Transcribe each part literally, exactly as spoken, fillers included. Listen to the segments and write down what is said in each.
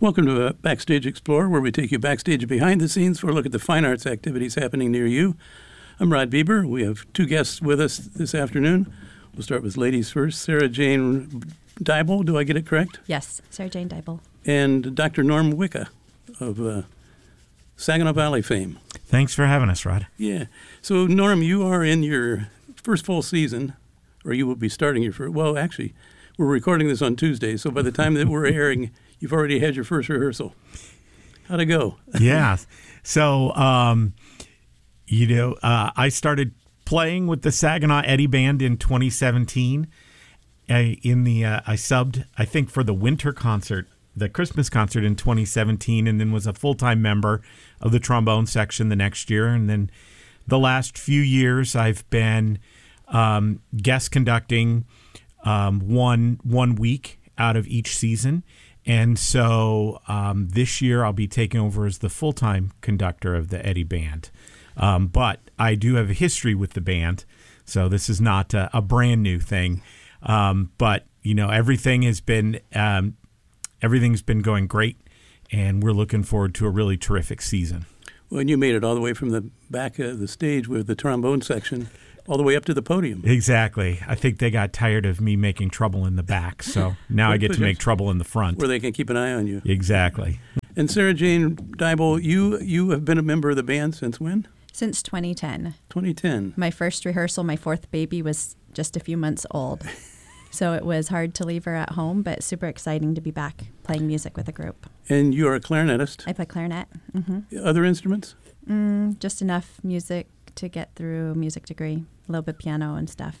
Welcome to uh, Backstage Explorer, where we take you backstage behind the scenes for a look at the fine arts activities happening near you. I'm Rod Bieber. We have two guests with us this afternoon. We'll start with ladies first. Sarah Jane Dybel, do I get it correct? Yes, Sarah Jane Dybel. And Doctor Norm Wicca of uh, Saginaw Valley fame. Thanks for having us, Rod. Yeah. So, Norm, you are in your first full season, or you will be starting your first. Well, actually, we're recording this on Tuesday, so by the time that we're airing, you've already had your first rehearsal. How'd it go? Yeah. So, um, you know, uh, I started playing with the Saginaw Eddy Band in twenty seventeen. I, in the uh, I subbed, I think, for the winter concert, the Christmas concert in twenty seventeen, and then was a full-time member of the trombone section the next year. And then the last few years, I've been um, guest conducting um, one one week out of each season. And so um, this year I'll be taking over as the full-time conductor of the Eddy Band. Um, but I do have a history with the band, so this is not a, a brand new thing. Um, but, you know, everything has been um, everything's been going great, and we're looking forward to a really terrific season. Well, and you made it all the way from the back of the stage with the trombone section all the way up to the podium. Exactly. I think they got tired of me making trouble in the back, so now I get to make trouble in the front. Where they can keep an eye on you. Exactly. And Sarah Jane Dybel, you you have been a member of the band since when? Since twenty ten. twenty ten. My first rehearsal, my fourth baby, was just a few months old. So it was hard to leave her at home, but super exciting to be back playing music with a group. And you are a clarinetist. I play clarinet. Mm-hmm. Other instruments? Mm, just enough music to get through a music degree, a little bit piano and stuff.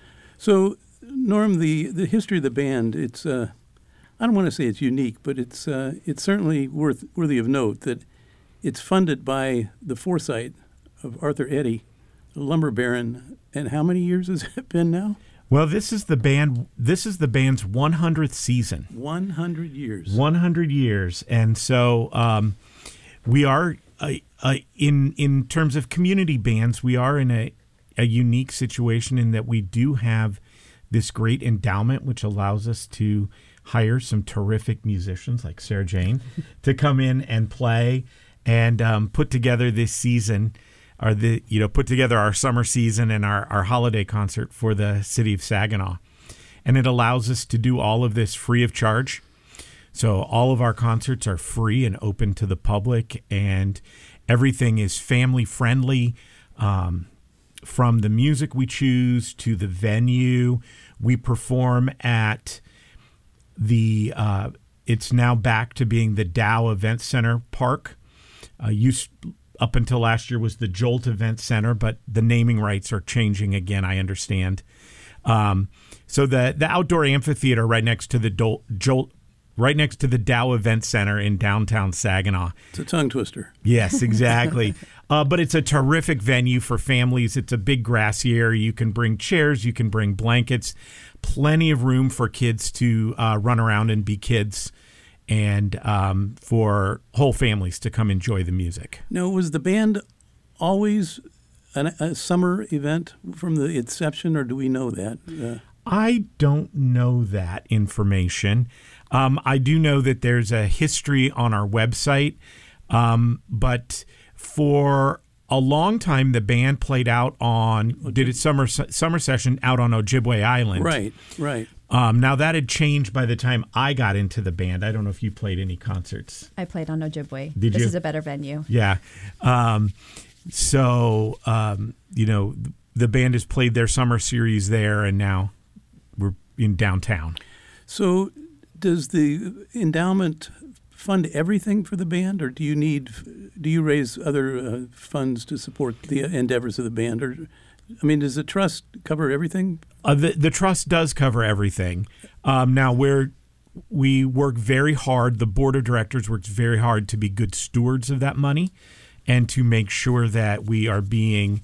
So, Norm, the, the history of the band, it's, uh, I don't want to say it's unique, but it's uh, it's certainly worth worthy of note that it's funded by the foresight of Arthur Eddy, a lumber baron. And how many years has it been now? Well, this is the band. This is the band's one hundredth season. one hundred years. one hundred years, and so um, we are uh, uh, in in terms of community bands. We are in a a unique situation in that we do have this great endowment, which allows us to hire some terrific musicians like Sarah Jane to come in and play and um, put together this season. Are the you know put together our summer season and our, our holiday concert for the city of Saginaw, and it allows us to do all of this free of charge. So all of our concerts are free and open to the public, and everything is family friendly. Um, from the music we choose to the venue, we perform at the. Uh, it's now back to being the Dow Event Center Park. Uh, used. Up until last year was the Jolt Event Center, but the naming rights are changing again, I understand. Um, so the the outdoor amphitheater right next to the Dol- Jolt, right next to the Dow Event Center in downtown Saginaw. It's a tongue twister. Yes, exactly. uh, but it's a terrific venue for families. It's a big grassy area. You can bring chairs, you can bring blankets, plenty of room for kids to uh, run around and be kids, and um, for whole families to come enjoy the music. Now, was the band always an, a summer event from the inception, or do we know that? Uh, I don't know that information. Um, I do know that there's a history on our website, um, but for a long time, the band played out on, did its summer summer session out on Ojibwe Island. Right, right. Um, now, that had changed by the time I got into the band. I don't know if you played any concerts. I played on Ojibwe. Did this you? is a better venue. Yeah. Um, so, um, you know, the band has played their summer series there, and now we're in downtown. So does the endowment fund everything for the band, or do you need, do you raise other uh, funds to support the endeavors of the band? Or, I mean, does the trust cover everything? Uh, the, the trust does cover everything. Um, now, we're, we work very hard, the board of directors works very hard to be good stewards of that money and to make sure that we are being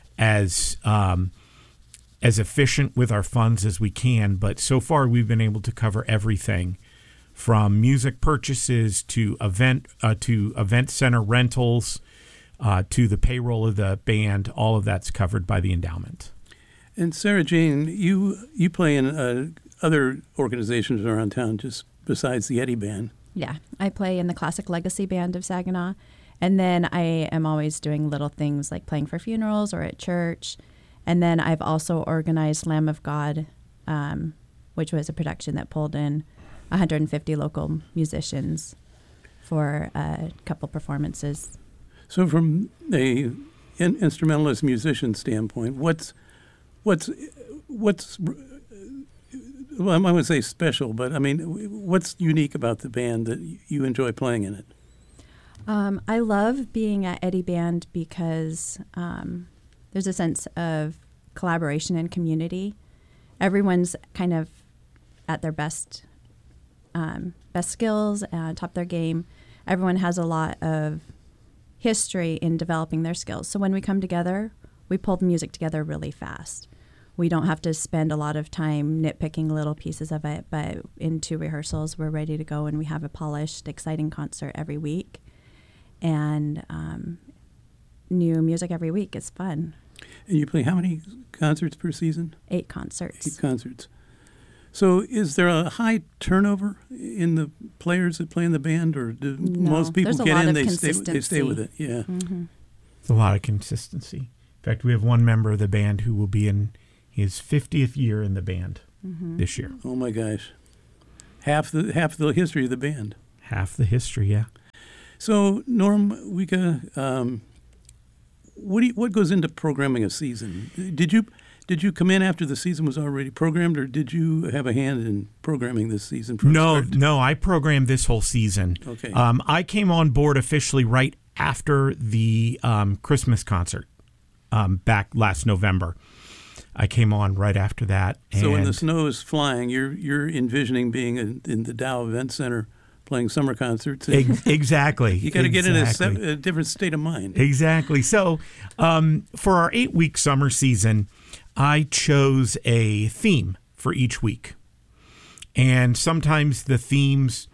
as um, as efficient with our funds as we can. But so far, we've been able to cover everything from music purchases to event uh, to event center rentals uh, to the payroll of the band. All of that's covered by the endowment. And Sarah Jane, you you play in uh, other organizations around town just besides the Eddy Band. Yeah, I play in the Classic Legacy Band of Saginaw. And then I am always doing little things like playing for funerals or at church. And then I've also organized Lamb of God, um, which was a production that pulled in one hundred fifty local musicians for a couple performances. So from a in- instrumentalist musician standpoint, what's what's what's well, I would say special, but I mean, what's unique about the band that you enjoy playing in it? Um, I love being at Eddie Band because um, there's a sense of collaboration and community. Everyone's kind of at their best um, best skills and top of their game. Everyone has a lot of history in developing their skills. So when we come together, we pull the music together really fast. We don't have to spend a lot of time nitpicking little pieces of it, but in two rehearsals, we're ready to go, and we have a polished, exciting concert every week. And um, new music every week is fun. And you play how many concerts per season? Eight concerts. Eight concerts. So is there a high turnover in the players that play in the band, or do No, most people there's a get lot in, of they stay, they stay consistency. with it? Yeah. Mm-hmm. It's a lot of consistency. In fact, we have one member of the band who will be in his fiftieth year in the band Mm-hmm. this year. Oh my gosh. Half the half the history of the band. Half the history, yeah. So, Norm Wieke, um, what do you, what goes into programming a season? Did you did you come in after the season was already programmed, or did you have a hand in programming this season? From No, start to- no, I programmed this whole season. Okay. Um, I came on board officially right after the um, Christmas concert um, back last November. I came on right after that. So when and- the snow is flying, you're you're envisioning being in, in the Dow Event Center playing summer concerts. and Ex- exactly. you got to get in a, exactly. se- a different state of mind. Exactly. So um, for our eight-week summer season, I chose a theme for each week. And sometimes the themes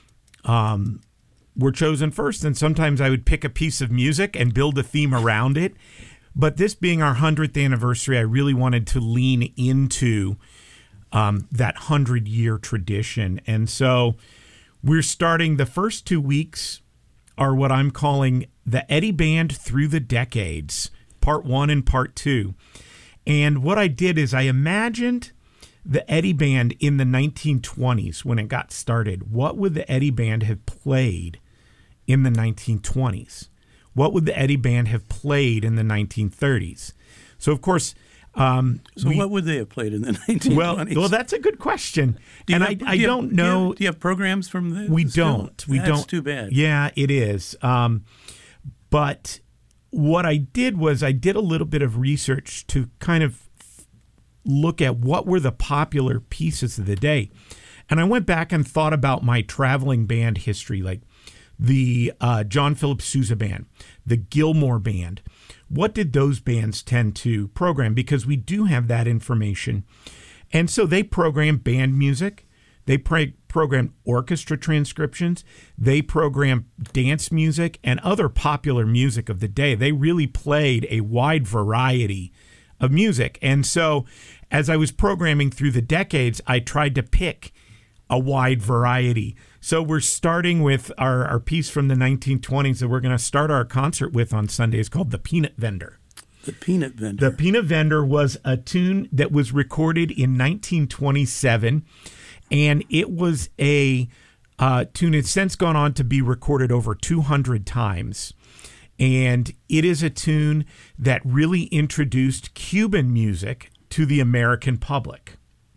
um, were chosen first, and sometimes I would pick a piece of music and build a theme around it. But this being our hundredth anniversary, I really wanted to lean into um, that hundred-year tradition. And so we're starting the first two weeks are what I'm calling the Eddie Band Through the Decades, part one and part two. And what I did is I imagined the Eddie Band in the nineteen twenties when it got started. What would the Eddie Band have played in the nineteen twenties? What would the Eddie Band have played in the nineteen thirties? So, of course... Um, So we, what would they have played in the nineteen twenties? well, well, that's a good question. Do you And have- I, I do you have- don't do you have- know... Do you have programs from the We still? don't. We That's don't. too bad. Yeah, it is. Um, but what I did was I did a little bit of research to kind of look at what were the popular pieces of the day. And I went back and thought about my traveling band history, like the uh, John Philip Sousa Band, the Gilmore Band. What did those bands tend to program? Because we do have that information. And so they program band music. They pre- program orchestra transcriptions. They program dance music and other popular music of the day. They really played a wide variety of music. And so as I was programming through the decades, I tried to pick a wide variety. So we're starting with our, our piece from the nineteen twenties that we're going to start our concert with on Sunday. It's called The Peanut Vendor. The Peanut Vendor. The Peanut Vendor was a tune that was recorded in nineteen twenty-seven, and it was a uh, tune that's since gone on to be recorded over two hundred times. And it is a tune that really introduced Cuban music to the American public.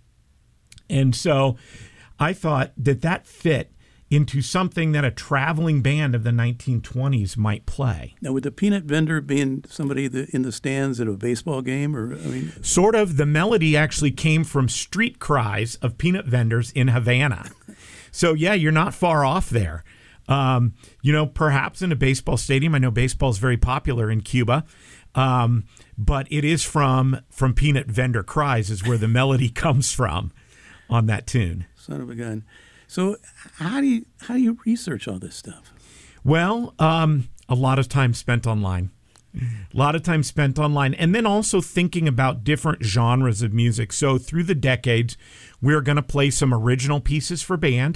And so I thought that that fit into something that a traveling band of the nineteen twenties might play. Now, would the Peanut Vendor being somebody that in the stands at a baseball game, or I mean, Sort of. The melody actually came from street cries of peanut vendors in Havana. So, yeah, you're not far off there. Um, you know, perhaps in a baseball stadium. I know baseball is very popular in Cuba. Um, but it is from from peanut vendor cries is where the melody comes from on that tune. son of a gun. So how do you how do you research all this stuff? Well, um, a lot of time spent online. A lot of time spent online. And then also thinking about different genres of music. So through the decades, we're going to play some original pieces for band.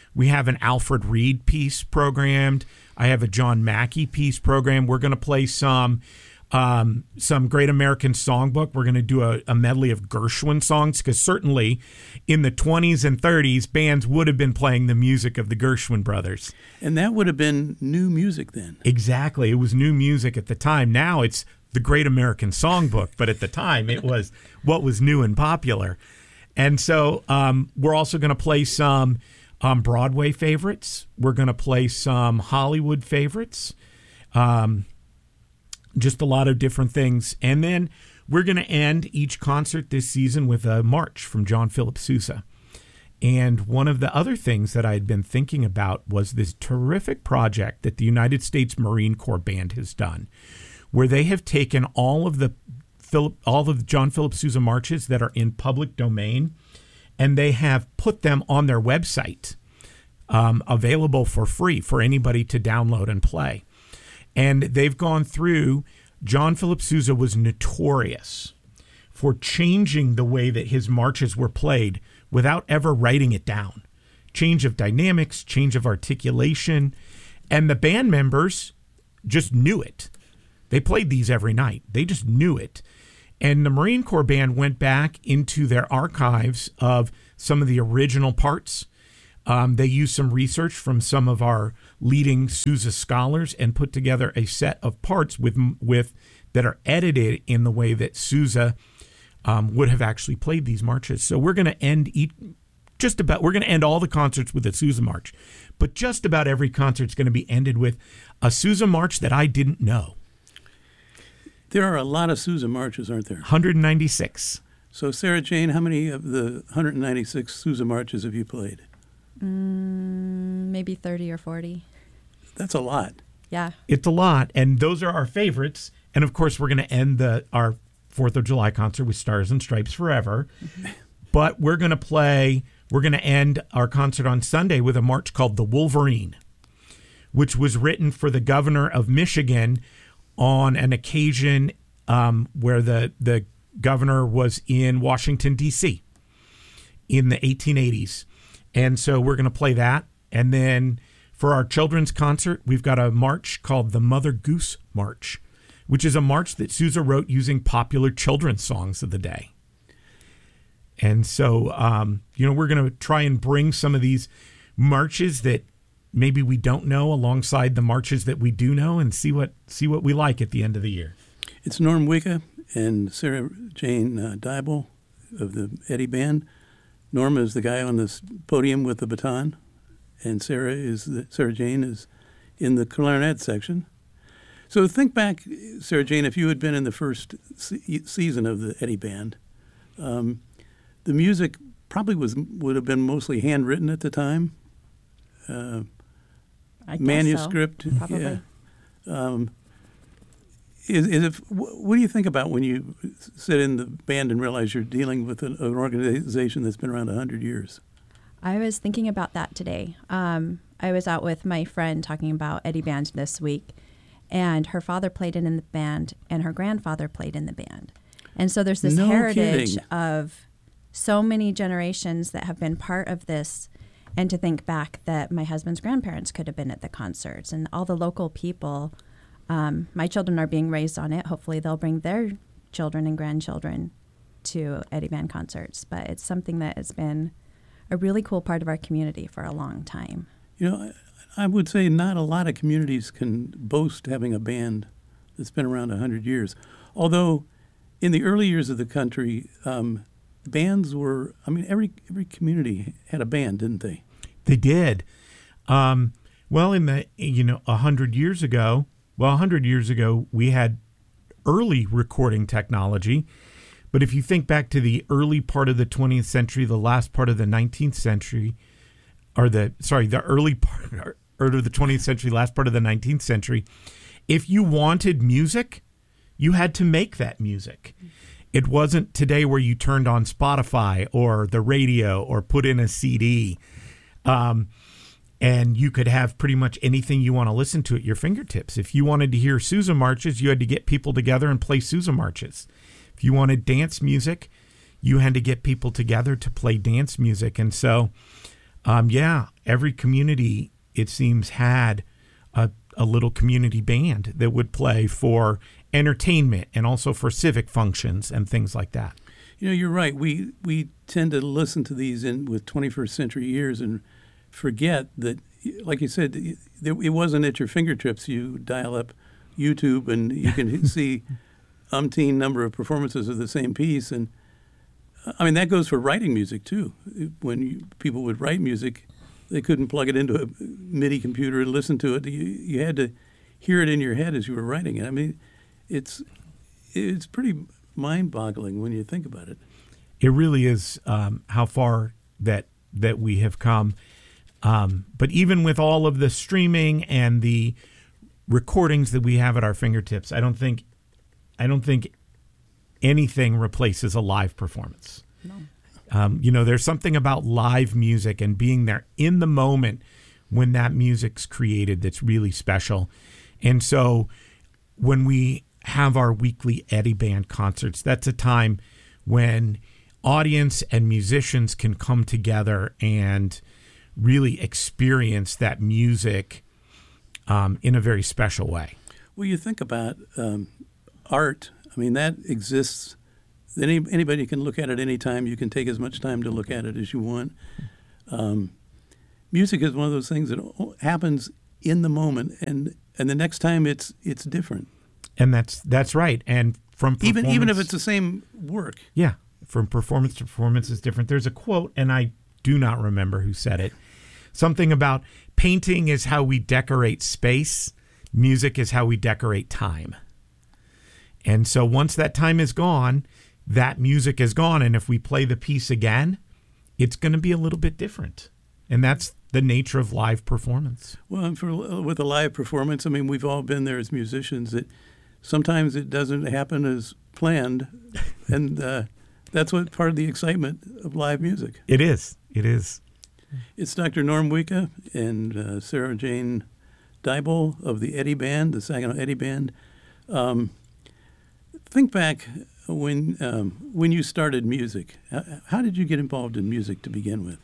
We have an Alfred Reed piece programmed. I have a John Mackey piece programmed. We're going to play some um, some Great American Songbook. We're going to do a, a medley of Gershwin songs, because certainly in the twenties and thirties, bands would have been playing the music of the Gershwin brothers. And that would have been new music then. Exactly. It was new music at the time. Now it's the Great American Songbook, but at the time it was what was new and popular. And so um, we're also going to play some um, Broadway favorites. We're going to play some Hollywood favorites. Um Just a lot of different things. And then we're going to end each concert this season with a march from John Philip Sousa. And one of the other things that I had been thinking about was this terrific project that the United States Marine Corps Band has done, where they have taken all of the Philip, all of the John Philip Sousa marches that are in public domain, and they have put them on their website, um, available for free for anybody to download and play. And they've gone through, John Philip Sousa was notorious for changing the way that his marches were played without ever writing it down. Change of dynamics, change of articulation, and the band members just knew it. They played these every night. They just knew it. And the Marine Corps Band went back into their archives of some of the original parts. Um, they used some research from some of our leading Sousa scholars and put together a set of parts with with that are edited in the way that Sousa um, would have actually played these marches. So we're going to end each, just about we're going to end all the concerts with a Sousa march, but just about every concert is going to be ended with a Sousa march that I didn't know. There are a lot of Sousa marches, aren't there? one hundred ninety-six. So Sarah Jane, how many of the one hundred ninety-six Sousa marches have you played? Mm, maybe thirty or forty. That's a lot. Yeah. It's a lot, and those are our favorites. And of course, we're going to end the our fourth of July concert with Stars and Stripes Forever. Mm-hmm. But we're going to play, we're going to end our concert on Sunday with a march called The Wolverine, which was written for the governor of Michigan on an occasion um, where the, the governor was in Washington, D C in the eighteen eighties. And so we're going to play that. And then for our children's concert, we've got a march called the Mother Goose March, which is a march that Sousa wrote using popular children's songs of the day. And so, um, you know, we're going to try and bring some of these marches that maybe we don't know alongside the marches that we do know, and see what see what we like at the end of the year. It's Norm Wicca and Sarah Jane uh, Dybel of the Eddie Band. Norm is the guy on this podium with the baton, and Sarah is the, Sarah Jane is in the clarinet section. So think back, Sarah Jane, if you had been in the first se- season of the Eddie Band, um, the music probably was would have been mostly handwritten at the time. Uh, I guess manuscript, so, probably. yeah. Um, Is, is it, what do you think about when you sit in the band and realize you're dealing with an, an organization that's been around one hundred years? I was thinking about that today. Um, I was out with my friend talking about Eddie Band this week, and her father played in the band, and her grandfather played in the band. And so there's this No heritage kidding. of so many generations that have been part of this. And to think back that my husband's grandparents could have been at the concerts, and all the local people. Um, my children are being raised on it. Hopefully they'll bring their children and grandchildren to Eddie Band concerts. But it's something that has been a really cool part of our community for a long time. You know, I, I would say not a lot of communities can boast having a band that's been around one hundred years. Although in the early years of the country, um, bands were, I mean, every every community had a band, didn't they? They did. Um, well, in the, you know, one hundred years ago, Well, one hundred years ago, we had early recording technology. But if you think back to the early part of the twentieth century, the last part of the nineteenth century, or the, sorry, the early part of the twentieth century, last part of the nineteenth century, if you wanted music, you had to make that music. It wasn't today where you turned on Spotify or the radio or put in a C D. Um, And you could have pretty much anything you want to listen to at your fingertips. If you wanted to hear Sousa marches, you had to get people together and play Sousa marches. If you wanted dance music, you had to get people together to play dance music. And so Um, yeah, every community, it seems, had a, a little community band that would play for entertainment and also for civic functions and things like that. You know, you're right. We we tend to listen to these in with twenty-first century ears and forget that, like you said, it wasn't at your fingertips. You dial up YouTube and you can see umpteen number of performances of the same piece. And I mean, that goes for writing music too. When you, people would write music, they couldn't plug it into a MIDI computer and listen to it. You, you had to hear it in your head as you were writing it. I mean, it's it's pretty mind-boggling when you think about it. It really is, um, how far that that we have come. Um, but even with all of the streaming and the recordings that we have at our fingertips, I don't think I don't think anything replaces a live performance. No. Um, you know, there's something about live music and being there in the moment when that music's created that's really special. And so when we have our weekly Eddie Band concerts, that's a time when audience and musicians can come together and really experience that music um, in a very special way. Well, you think about um, art. I mean, that exists. Any, anybody can look at it anytime. You can take as much time to look at it as you want. Um, music is one of those things that happens in the moment, and, and the next time it's it's different. And that's that's right. And from even even if it's the same work. Yeah, from performance to performance is different. There's a quote, and I do not remember who said it. Something about painting is how we decorate space. Music is how we decorate time. And so once that time is gone, that music is gone. And if we play the piece again, it's going to be a little bit different. And that's the nature of live performance. Well, and for with a live performance, I mean, we've all been there as musicians. That sometimes it doesn't happen as planned, and uh, that's what part of the excitement of live music. It is. It is. It's Doctor Norm Wieke and uh, Sarah Jane Dybel of the Eddie Band, the Saginaw Eddie Band. Um, think back when um, when you started music. How, how did you get involved in music to begin with?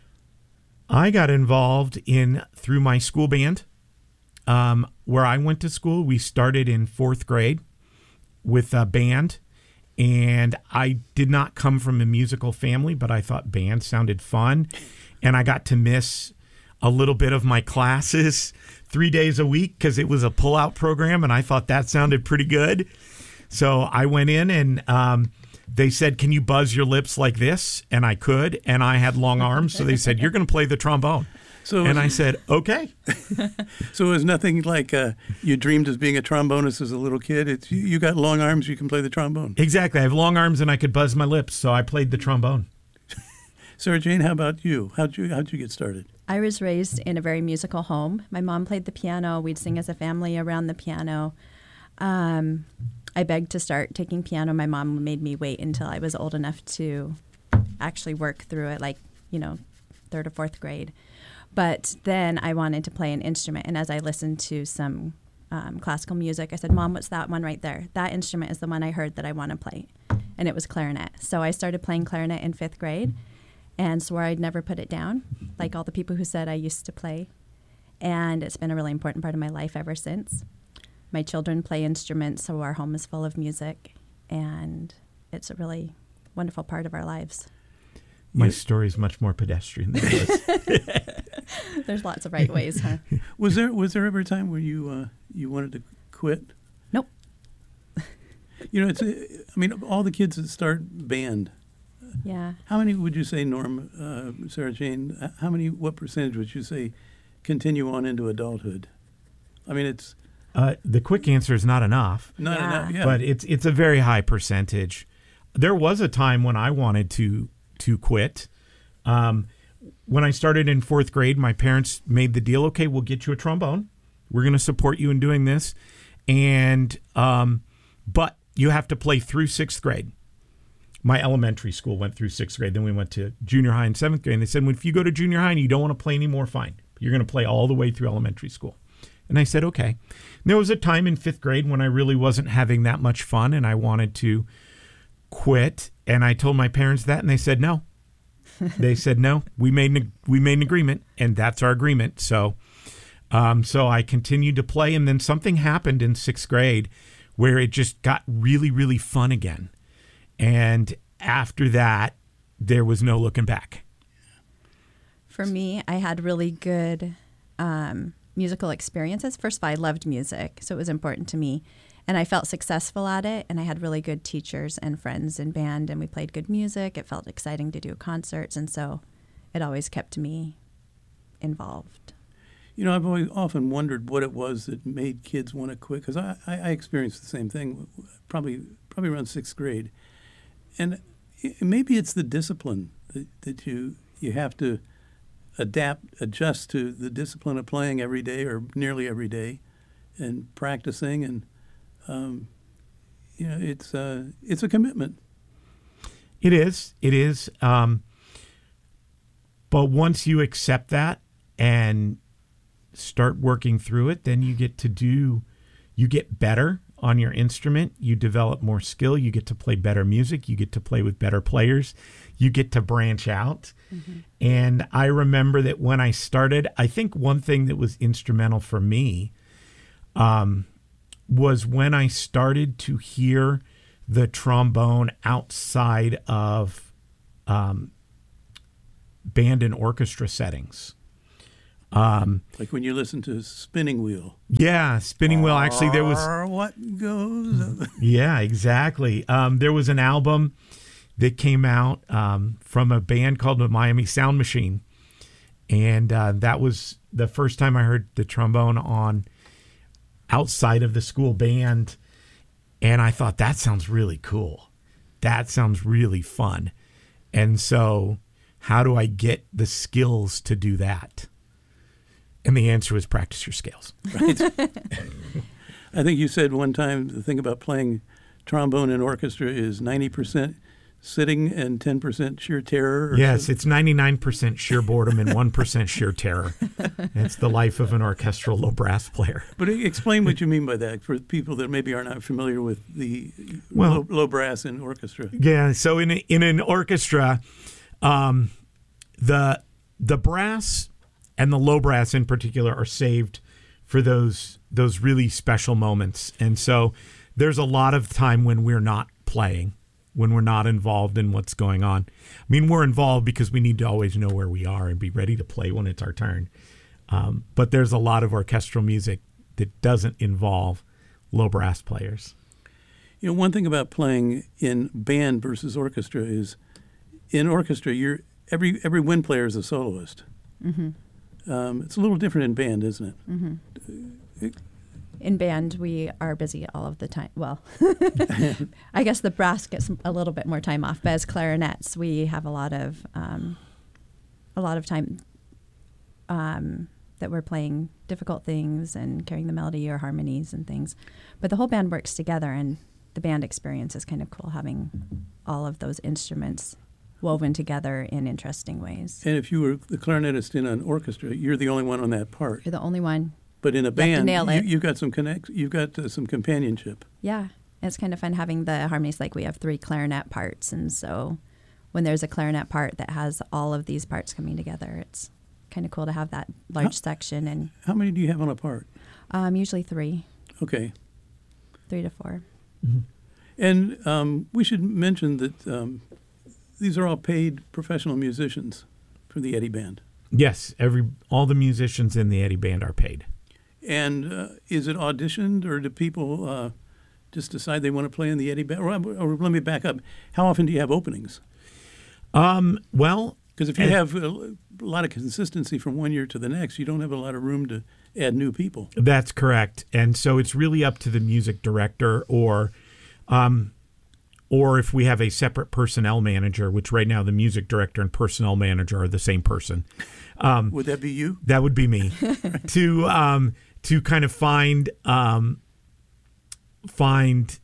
I got involved in through my school band. Um, where I went to school, we started in fourth grade with a band, and I did not come from a musical family, but I thought band sounded fun, and I got to miss a little bit of my classes three days a week because it was a pull-out program, and I thought that sounded pretty good. So I went in, and um, they said, "Can you buzz your lips like this?" And I could, and I had long arms, so they said, "You're going to play the trombone." So and I said, okay. So it was nothing like uh, you dreamed of being a trombonist as a little kid. It's you, you got long arms, you can play the trombone. Exactly. I have long arms and I could buzz my lips, so I played the trombone. Sarah Jane, how about you? How'd you how'd you get started? I was raised in a very musical home. My mom played the piano. We'd sing as a family around the piano. Um, I begged to start taking piano. My mom made me wait until I was old enough to actually work through it, like, you know, third or fourth grade. But then I wanted to play an instrument, and as I listened to some um, classical music, I said, "Mom, what's that one right there? That instrument is the one I heard that I want to play." And it was clarinet. So I started playing clarinet in fifth grade and swore I'd never put it down, like all the people who said I used to play. And it's been a really important part of my life ever since. My children play instruments, so our home is full of music, and it's a really wonderful part of our lives. My story is much more pedestrian than this. There's lots of right ways, huh? Was there was there ever a time where you uh, you wanted to quit? Nope. You know, it's I mean, all the kids that start band. Yeah. How many would you say, Norm, uh, Sarah Jane? How many? What percentage would you say continue on into adulthood? I mean, it's uh, the quick answer is not enough. Not yeah. enough. Yeah. But it's it's a very high percentage. There was a time when I wanted to to quit. Um, when I started in fourth grade, my parents made the deal, okay, we'll get you a trombone. We're going to support you in doing this. And, um, but you have to play through sixth grade. My elementary school went through sixth grade. Then we went to junior high and seventh grade. And they said, well, if you go to junior high and you don't want to play anymore, fine. You're going to play all the way through elementary school. And I said, okay. And there was a time in fifth grade when I really wasn't having that much fun and I wanted to quit. And I told my parents that, and they said, no. They said, no, we made an, we made an agreement, and that's our agreement. So, um, so I continued to play, and then something happened in sixth grade where it just got really, really fun again. And after that, there was no looking back. For me, I had really good um, musical experiences. First of all, I loved music, so it was important to me. And I felt successful at it, and I had really good teachers and friends in band, and we played good music. It felt exciting to do concerts, and so it always kept me involved. You know, I've always often wondered what it was that made kids want to quit, because I, I, I experienced the same thing, probably probably around sixth grade. And it, maybe it's the discipline that, that you you have to adapt, adjust to the discipline of playing every day or nearly every day, and practicing, and um, you know, it's uh, it's a commitment. It is. It is. Um, but once you accept that and start working through it, then you get to do, you get better on your instrument. You develop more skill. You get to play better music. You get to play with better players. You get to branch out. Mm-hmm. And I remember that when I started, I think one thing that was instrumental for me um, was when I started to hear the trombone outside of um, band and orchestra settings. Um, like when you listen to Spinning Wheel. Yeah, Spinning Wheel. Actually, there was... What goes... Yeah, exactly. Um, there was an album that came out um, from a band called the Miami Sound Machine. And uh, that was the first time I heard the trombone on outside of the school band. And I thought, that sounds really cool. That sounds really fun. And so how do I get the skills to do that? And the answer was practice your scales. Right. I think you said one time the thing about playing trombone in orchestra is ninety percent sitting and ten percent sheer terror. Or yes, something. It's ninety-nine percent sheer boredom and one percent sheer terror. It's the life of an orchestral low brass player. But explain what you mean by that for people that maybe are not familiar with the well, low, low brass in orchestra. Yeah, so in a, in an orchestra, um, the the brass and the low brass in particular are saved for those those really special moments. And so there's a lot of time when we're not playing, when we're not involved in what's going on. I mean, we're involved because we need to always know where we are and be ready to play when it's our turn. Um, but there's a lot of orchestral music that doesn't involve low brass players. You know, one thing about playing in band versus orchestra is in orchestra, you're every every wind player is a soloist. Mm-hmm. Um, it's a little different in band, isn't it? Mm-hmm. In band, we are busy all of the time. Well, I guess the brass gets a little bit more time off, but as clarinets, we have a lot of um, a lot of time um, that we're playing difficult things and carrying the melody or harmonies and things. But the whole band works together, and the band experience is kind of cool, having all of those instruments woven together in interesting ways. And if you were the clarinetist in an orchestra, you're the only one on that part. You're the only one. But in a you band, nail you, it. you've got some connect. You've got uh, some companionship. Yeah, it's kind of fun having the harmonies. Like we have three clarinet parts, and so when there's a clarinet part that has all of these parts coming together, it's kind of cool to have that large how, section. And how many do you have on a part? Um, usually three. Okay. Three to four. Mm-hmm. And um, we should mention that um, these are all paid professional musicians for the Eddie Band. Yes, every all the musicians in the Eddie Band are paid. And uh, is it auditioned, or do people uh, just decide they want to play in the Eddie Band? Or, or let me back up. How often do you have openings? Um, well, because if you have a lot of consistency from one year to the next, you don't have a lot of room to add new people. That's correct. And so it's really up to the music director, or um, or if we have a separate personnel manager, which right now the music director and personnel manager are the same person. Um, would that be you? That would be me. to um, to kind of find um, find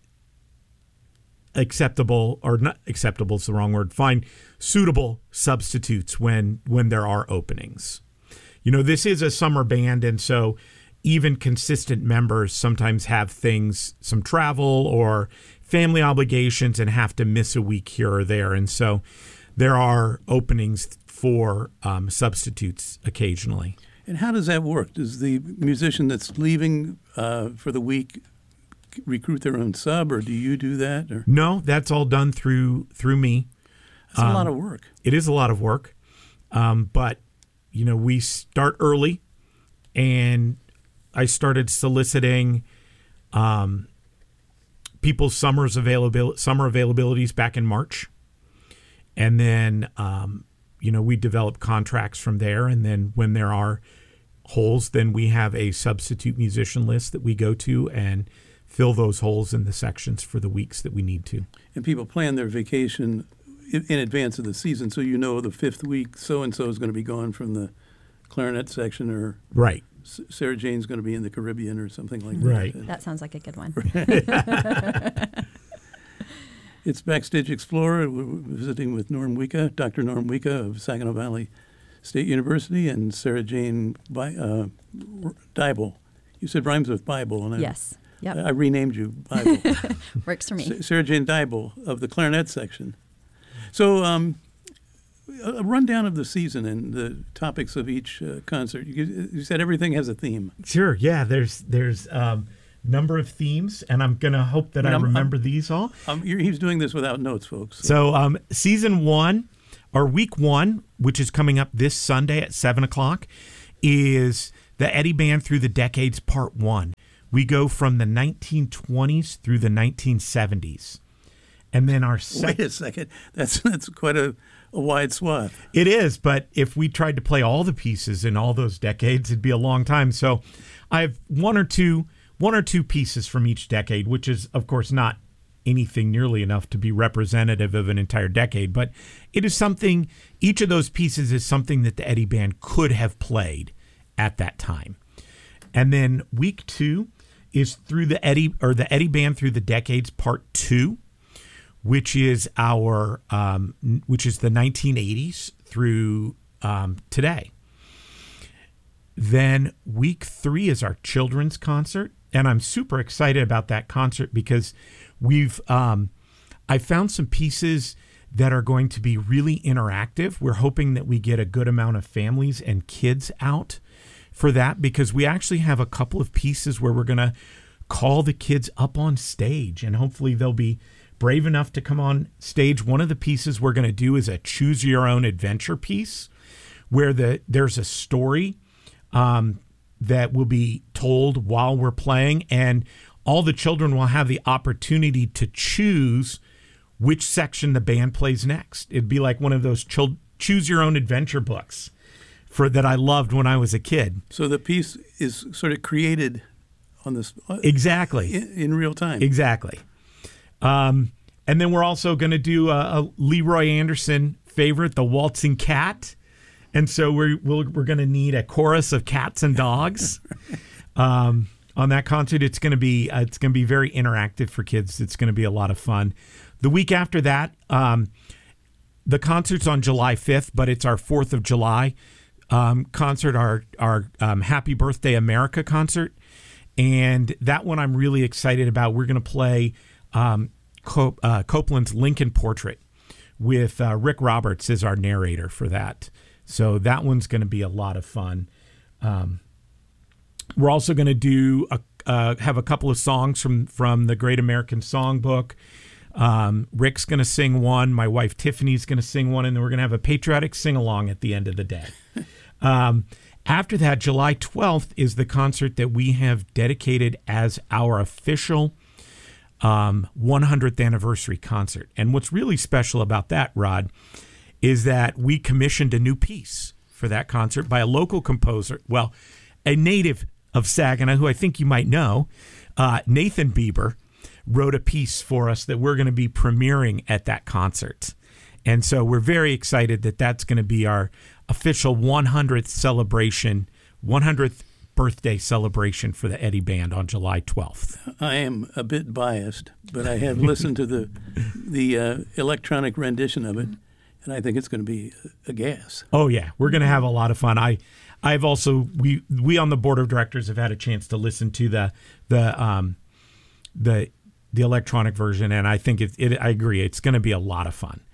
acceptable, or not acceptable is the wrong word, find suitable substitutes when when there are openings. You know, this is a summer band, and so even consistent members sometimes have things, some travel or family obligations, and have to miss a week here or there. And so there are openings for um, substitutes occasionally. And how does that work? Does the musician that's leaving uh, for the week recruit their own sub, or do you do that? Or? No, that's all done through through me. That's a um, lot of work. It is a lot of work, um, but you know we start early, and I started soliciting um, people's summer's availability, summer availabilities back in March, and then um, you know we develop contracts from there, and then when there are holes, then we have a substitute musician list that we go to and fill those holes in the sections for the weeks that we need to. And people plan their vacation in, in advance of the season, so you know the fifth week so-and-so is going to be gone from the clarinet section, or right. S- Sarah Jane's going to be in the Caribbean or something like right. that. That sounds like a good one. It's Backstage Explorer. We're visiting with Norm Wieke, Doctor Norm Wieke of Saginaw Valley State University, and Sarah Jane Bi- uh, Dybel. You said rhymes with Bible, and I, Yes. Yep. I renamed you Bible. Works for me. S- Sarah Jane Dybel of the clarinet section. So, um, a rundown of the season and the topics of each uh, concert. You, you said everything has a theme. Sure. Yeah. There's there's um, number of themes, and I'm gonna hope that I, I mean, I'm- remember I'm- these all. Um, you're, he's doing this without notes, folks. So um, season one, or week one, which is coming up this Sunday at seven o'clock, is the Eddie Band Through the Decades Part One. We go from the nineteen twenties through the nineteen seventies, and then our Wait second. a second. That's that's quite a, a wide swath. It is, but if we tried to play all the pieces in all those decades, it'd be a long time. So I have one or two one or two pieces from each decade, which is, of course, not anything nearly enough to be representative of an entire decade, but it is something, each of those pieces is something that the Eddie Band could have played at that time. And then week two is through the Eddie, or the Eddie Band Through the Decades Part Two, which is our, um, which is the nineteen eighties through um, today. Then week three is our children's concert, and I'm super excited about that concert because we've, um, I found some pieces that are going to be really interactive. We're hoping that we get a good amount of families and kids out for that, because we actually have a couple of pieces where we're going to call the kids up on stage, and hopefully they'll be brave enough to come on stage. One of the pieces we're going to do is a choose your own adventure piece, where the there's a story um, that will be told while we're playing, and all the children will have the opportunity to choose which section the band plays next. It'd be like one of those chil- choose your own adventure books for that I loved when I was a kid. So the piece is sort of created on this Exactly. in, in real time. Exactly. Um, and then we're also going to do a, a Leroy Anderson favorite, The Waltzing Cat. And so we're we'll, we're going to need a chorus of cats and dogs um, on that concert. It's going to be uh, it's going to be very interactive for kids. It's going to be a lot of fun. The week after that, um, the concert's on July fifth, but it's our fourth of July um, concert, our our um, Happy Birthday America concert. And that one I'm really excited about. We're going to play um, Cop- uh, Copeland's Lincoln Portrait with uh, Rick Roberts as our narrator for that. So that one's going to be a lot of fun. Um, we're also going to do a, uh, have a couple of songs from, from the Great American Songbook. Um, Rick's going to sing one. My wife Tiffany's going to sing one. And then we're going to have a patriotic sing-along at the end of the day. um, after that, July twelfth is the concert that we have dedicated as our official um, one hundredth anniversary concert. And what's really special about that, Rod, is that we commissioned a new piece for that concert by a local composer, well, a native of Saginaw, who I think you might know, uh, Nathan Bieber, wrote a piece for us that we're going to be premiering at that concert. And so we're very excited that that's going to be our official one hundredth celebration, one hundredth birthday celebration for the Eddie Band on July twelfth. I am a bit biased, but I have listened to the the uh, electronic rendition of it, and I think it's going to be a gas. Oh yeah, we're going to have a lot of fun. I, I've also we we on the board of directors have had a chance to listen to the the um the the electronic version, and I think it. it I agree, it's going to be a lot of fun.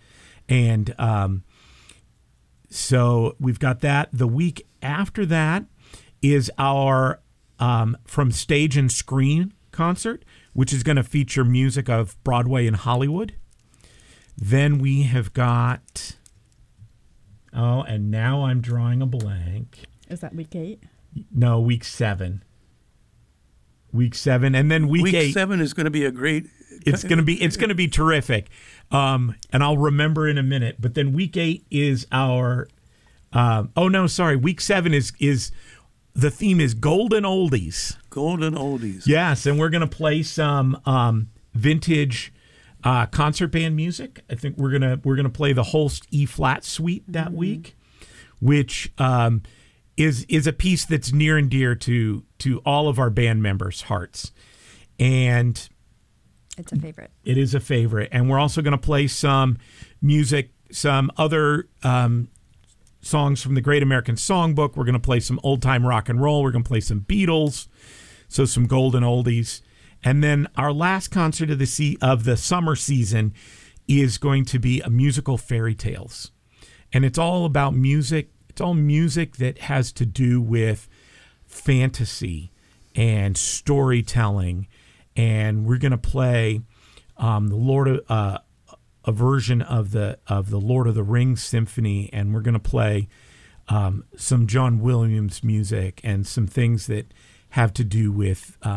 And um, so we've got that. The week after that is our um, From Stage and Screen concert, which is going to feature music of Broadway and Hollywood. Then we have got, oh, and now I'm drawing a blank. Is that week eight? No, week seven. Week seven, and then week, week eight. seven is going to be a great. It's going to be it's going to be terrific, um, and I'll remember in a minute. But then week eight is our. Um, oh no, sorry. Week seven is is the theme is golden oldies. Golden oldies. Yes, and we're going to play some um, vintage uh, concert band music. I think we're gonna we're gonna play the Holst E flat suite that mm-hmm. week, which um, is is a piece that's near and dear to to all of our band members' hearts, and it's a favorite. It is a favorite, and we're also going to play some music, some other um, songs from the Great American Songbook. We're going to play some old time rock and roll. We're going to play some Beatles, so some golden oldies. And then our last concert of the se- of the summer season is going to be a musical Fairy Tales. And it's all about music. It's all music that has to do with fantasy and storytelling. And we're going to play um, the Lord of, uh, a version of the of the Lord of the Rings symphony, and we're going to play um, some John Williams music and some things that have to do with uh,